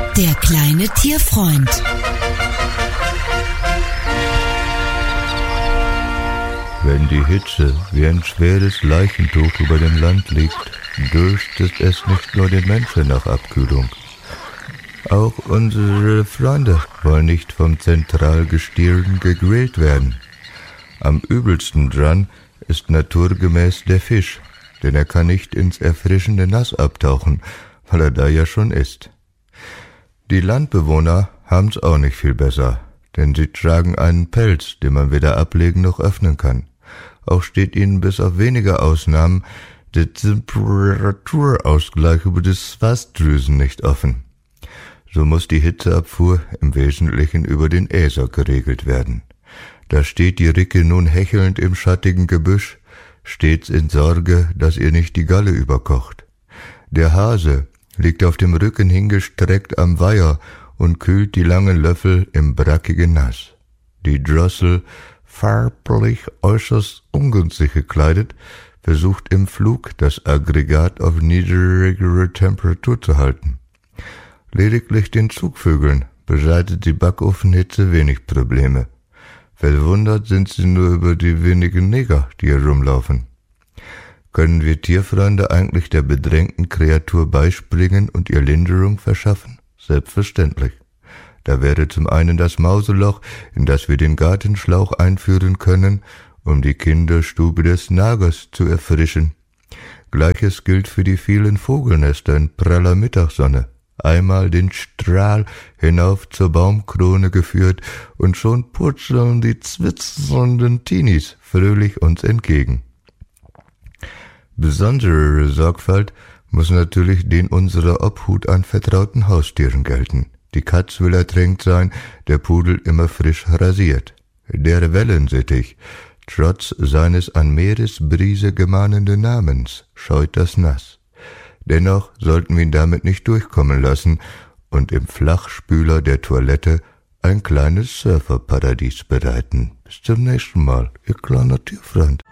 Der kleine Tierfreund. Wenn die Hitze wie ein schweres Leichentuch über dem Land liegt, dürstet es nicht nur den Menschen nach Abkühlung. Auch unsere Freunde wollen nicht vom Zentralgestirn gegrillt werden. Am übelsten dran ist naturgemäß der Fisch, denn er kann nicht ins erfrischende Nass abtauchen, weil er da ja schon ist. Die Landbewohner haben's auch nicht viel besser, denn sie tragen einen Pelz, den man weder ablegen noch öffnen kann. Auch steht ihnen bis auf wenige Ausnahmen der Temperaturausgleich über die Schweißdrüsen nicht offen. So muss die Hitzeabfuhr im Wesentlichen über den Äser geregelt werden. Da steht die Ricke nun hechelnd im schattigen Gebüsch, stets in Sorge, dass ihr nicht die Galle überkocht. Der Hase liegt auf dem Rücken hingestreckt am Weiher und kühlt die langen Löffel im brackigen Nass. Die Drossel, farblich äußerst ungünstig gekleidet, versucht im Flug das Aggregat auf niedrigere Temperatur zu halten. Lediglich den Zugvögeln bereitet die Backofenhitze wenig Probleme. Verwundert sind sie nur über die wenigen Neger, die herumlaufen. Können wir Tierfreunde eigentlich der bedrängten Kreatur beispringen und ihr Linderung verschaffen? Selbstverständlich. Da wäre zum einen das Mauseloch, in das wir den Gartenschlauch einführen können, um die Kinderstube des Nagers zu erfrischen. Gleiches gilt für die vielen Vogelnester in praller Mittagssonne. Einmal den Strahl hinauf zur Baumkrone geführt und schon purzeln die zwitsernden Teenies fröhlich uns entgegen. Besondere Sorgfalt muss natürlich den unserer Obhut anvertrauten Haustieren gelten. Die Katz will ertränkt sein, der Pudel immer frisch rasiert. Der Wellensittich, trotz seines an Meeresbrise gemahnenden Namens, scheut das Nass. Dennoch sollten wir ihn damit nicht durchkommen lassen und im Flachspüler der Toilette ein kleines Surferparadies bereiten. Bis zum nächsten Mal, ihr kleiner Tierfreund.